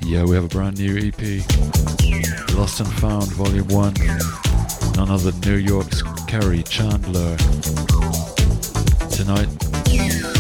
Yeah, we have a brand new EP, Lost and Found Volume 1, none other than New York's Kerry Chandler. Tonight